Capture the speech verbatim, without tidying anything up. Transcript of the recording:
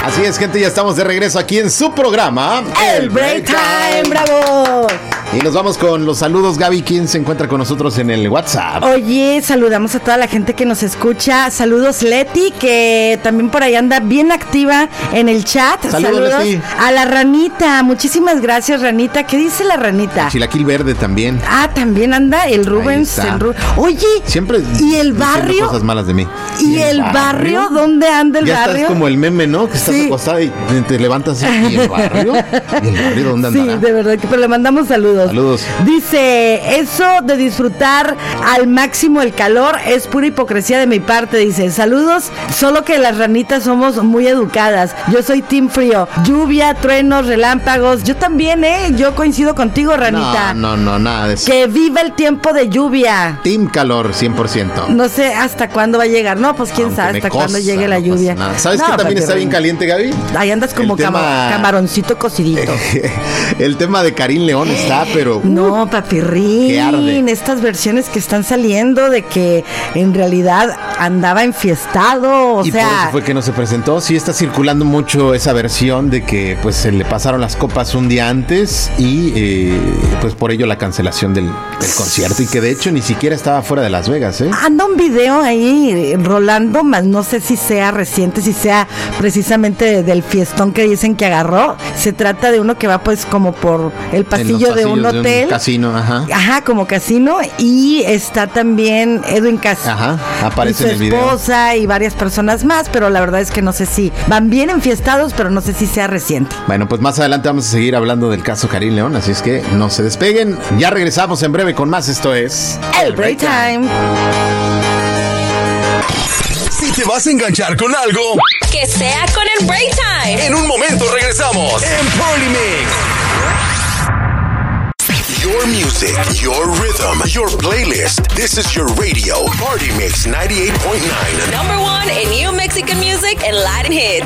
Así es, gente, ya estamos de regreso aquí en su programa El Break Time, bravo. Y nos vamos con los saludos. Gaby, ¿quién se encuentra con nosotros en el WhatsApp? Oye, saludamos a toda la gente que nos escucha. Saludos, Leti, que también por ahí anda bien activa en el chat. Saludos, Saludos Leti. a la Ranita. Muchísimas gracias, Ranita. ¿Qué dice la Ranita? Chilaquil verde también. Ah, también anda el Rubens. Ahí está. El Ru- Oye, Siempre ¿y el diciendo barrio? cosas malas de mí. ¿Y el barrio? ¿Dónde anda el ya barrio? estás como el meme, ¿no? Que estás Sí. acostada y te levantas y ¿y el barrio? ¿Y el barrio dónde Sí, andará? de verdad, que- pero le mandamos saludos. Saludos. Dice, eso de disfrutar al máximo el calor es pura hipocresía de mi parte, dice. Saludos, solo que las ranitas somos muy educadas. Yo soy team frío. Lluvia, truenos, relámpagos. Yo también, ¿eh? Yo coincido contigo, ranita. No, no, no, nada de eso. Que viva el tiempo de lluvia. Team calor, cien por ciento. No sé hasta cuándo va a llegar. No, pues quién Aunque sabe me hasta cosa, cuándo llegue la no pasa lluvia. nada. ¿Sabes No, que también papi, está bien Reina. caliente, Gaby? Ahí andas como El tema- cama- camaroncito cocidito. El tema de Karim León está, pero... No, papirrín, que arde. estas versiones que están saliendo de que en realidad andaba enfiestado, o y sea... por eso fue que no se presentó. Sí está circulando mucho esa versión de que pues se le pasaron las copas un día antes y eh, pues por ello la cancelación del, del concierto y que de hecho ni siquiera estaba fuera de Las Vegas, ¿eh? Anda un video ahí eh, rolando, más no sé si sea reciente, si sea precisamente del fiestón que dicen que agarró. Se trata de uno que va pues como por el pasillo En los de un pasillos hotel. un casino, ajá. Ajá, como casino. Y está también Edwin Cass. Ajá, aparece y su en el video. esposa y varias personas más, pero la verdad es que no sé si van bien enfiestados, pero no sé si sea reciente. Bueno, pues más adelante vamos a seguir hablando del caso Karim León, así es que no se despeguen. Ya regresamos en breve con más. Esto es El Break Time. Si te vas a enganchar con algo, Que sea con el Break Time. en un momento regresamos en Party Mix. Your music, your rhythm, your playlist. This is your radio, Party Mix ninety-eight point nine. Number one in new Mexican music and Latin hits.